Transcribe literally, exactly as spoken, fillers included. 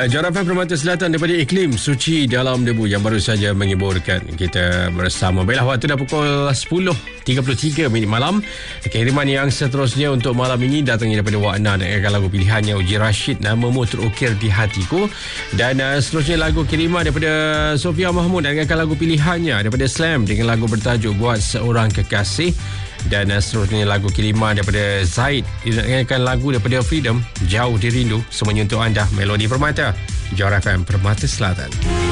Jawara F M Permata Selatan daripada Iklim Suci Dalam Debu yang baru saja menghiburkan kita bersama. Baiklah, waktu dah pukul sepuluh tiga puluh tiga minit malam. Kiriman yang seterusnya untuk malam ini datangnya daripada Wak Na dengan lagu pilihannya Uji Rashid, Namamu Terukir di Hatiku. Dan uh, seterusnya lagu kiriman daripada Sofia Mahmud dengan lagu pilihannya daripada Slam dengan lagu bertajuk Buat Seorang Kekasih. Dan uh, seterusnya lagu kiriman daripada Zaid dengan lagu daripada Freedom, Jauh Dirindu. Semuanya untuk anda, Melodi Permata, Jawara F M Permata Selatan.